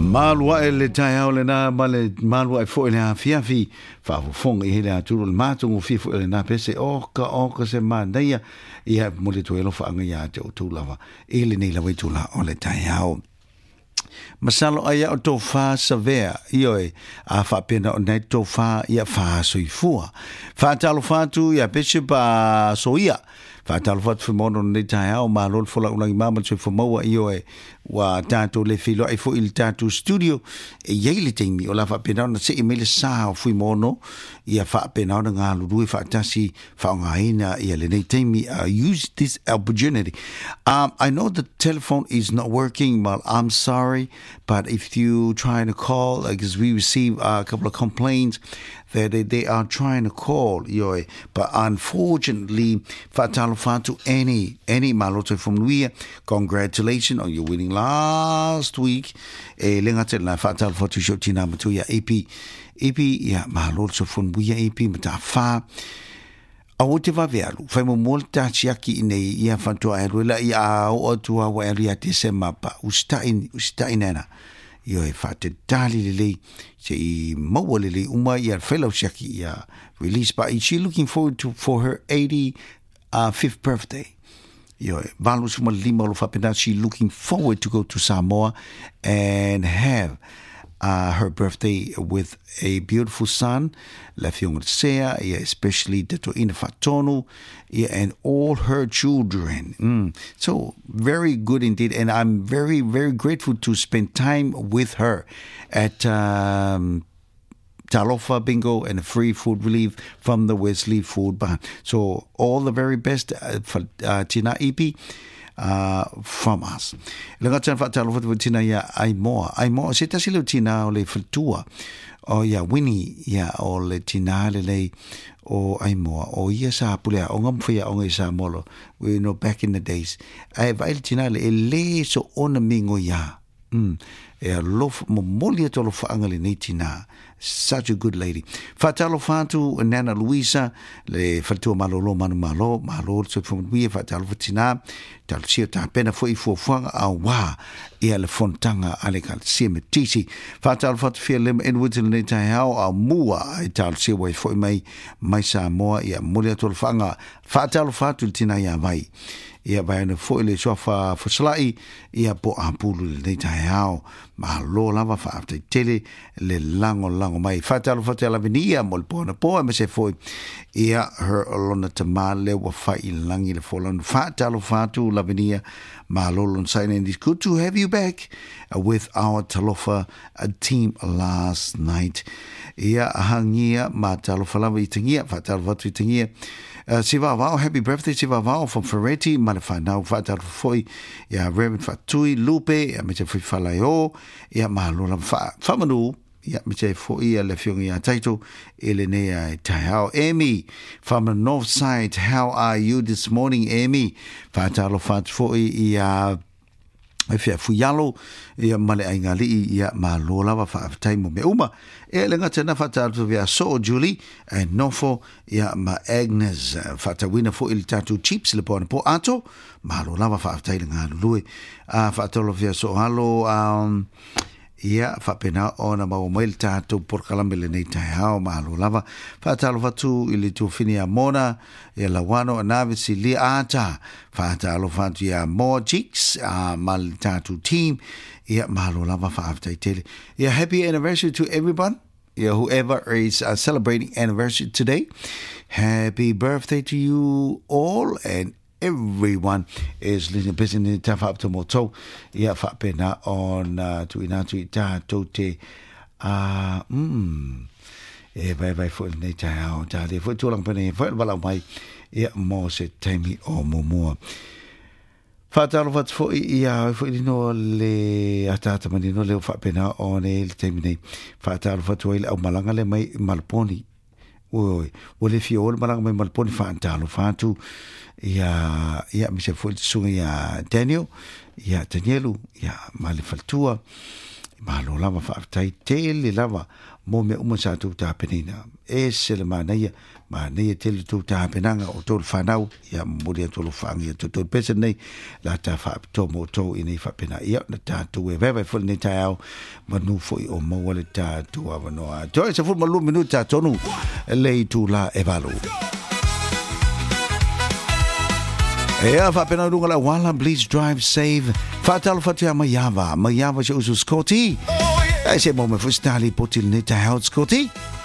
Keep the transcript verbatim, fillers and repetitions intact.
Malua e le tai au le nā male malua e fo e le a fiafi fa fonga i hele aturu le mātungu fifu e le nā pese oka oka se māneia ia mo le tuelo fa anga ia te o tūlawa e le nei lawa i tūla o le tai au. Masalo aya o tō whā savea ioe a whapena o nei tō whā ia whā soifua. Whā talo whātu ia Bishop a soia. Whā talo whātu whimono nei tai au mā lol fola unangi māma tui whamaua ioe wa tātou le whilo ai fo il tātou studio e iei le teimi o la whapena na se e mele sā o whimono ia whapena o na ngā lurui whaatasi whaongaina ia le nei teimi uh, use this opportunity. Um, I know the telephone is not working, but I'm sorry, but if you try to call, because we receive uh, a couple of complaints that they, they are trying to call, yoe, but unfortunately, whatalo whatu any, any maloto from Luia, congratulations on your winning last week. E lenga te na whatalo whatu shio tina matu ia A P. A P, ia maloto from Luia A P, mata wha. A o te wawealu, whai mo molta chiaki inei ia whantua e ruela ia a o atua wa e ria te se mapa, ustain, ustain nena. Io e fate dali lele se I maua lele uma ia fellowship ia released by she looking forward to for her eighty-fifth birthday. Io e valu suma lima lo fapena she looking forward to go to Samoa and have Uh, her birthday with a beautiful son, Lefionga Sea, especially Deto Ina Fatonu, and all her children. Mm. So, very good indeed. And I'm very, very grateful to spend time with her at um, Talofa Bingo and a free food relief from the Wesley Food Bank. So, all the very best uh, for uh, Tina Ipi. Uh, from us. Lenga tan fa talo fa tina ya ai moa ai moa se tasi le tina o le fatua o ya Winnie ya o le tina le le o ai moa o ia sa pule o ngam fia o ngai sa molo we know back in the days ai vai tina le le so ona mingo ya mm e lof mo molia tolo fa angale nei tina. Such a good lady. Fatalo Fatu, Nana Luisa, le Fatu Malolo Manu Malo, Malo, so from we Fatalo Fatina, Tal Sia Pena foi for Fang Awa, e le Fontanga, Alecal Simetisi, Fatal Fat Filim, and Woods in Netahao, a Mua, I tal Sia way for my, my Samoa, ya Mulia Tolfanga, Fatal Fatu Tinaya Vai. Ia vai na foi le sofa foslai ia po ampulu le tai hao ma lo lava fa after tele le lango lango mai fatalo fatala venia mol pona po me se foi ia her lona tamale wa fa ilangi le folon fatalo fatu la venia ma lo lon sign and it's good to have you back uh, with our Talofa uh, team last night ia hangia ma talofa la vitingia fatalo fatu vitingia. Uh, Siva Vao, happy birthday, Siva Vao from Ferretti, Malafana, Fatal Foi, ya Reverend Fatui, Lupe, ya Micha Falayo, ya Malula Famanu, ya Micha Foi, ya Lefiong ya Taito, Elenea Tahao, Amy, from the north side, how are you this morning, Amy? Fatal Fat Foi, ya. If you fuyalo ia male aingali ia malola wa fa time me uma e lenga tena fata via so Julie and nofo ia ma Agnes fata wina fo il tatu chips le pon po ato malola wa fa time nga lui a fata lo via so halo um ia fa pena ona ma mail tatu por kalambele nei tai hao malola wa fata lo fatu ili tu finia mona ia lawano anavisi li ata fata lo fatu ia more chicks a mal tatu team ia malola wa fa after tele ia happy anniversary to everyone. Yeah, whoever is uh, celebrating anniversary today, happy birthday to you all and everyone is listening business in Tafa up to Moto. Yeah, fa pena on uh, to ina to ita tote ah mm e vai vai fo nei tau ta le fo tulang pene fo wala mai ia mo se temi o mo mo fatalo fat fo ia fo no le atata mani no le fa pena on el temi nei fatalo fat o au malanga le mai malponi oi o le fiol malanga mai malponi fatalo fatu ia ia mi se fo sunga ia Daniel ia Danielu ia male faltua Malo lava whaatai tele lava mo me uma sa tu ta penina. E se le mana ia ma nei tele tu ta penanga o tol whanau ia muri tolu whangi to tol pesa nei la ta wha to mo to i nei whapena ia na ta tu e vewe ful nei ta au manu foi o mawale ta tu awanoa. Toi se ful malu minuta tonu lei tu la e valu. Ea whapena runga la wala please drive save. Whatalo whatea maiawa maiawa se usu Scotty. E se mo me fustali potil nei ta hau Scotty.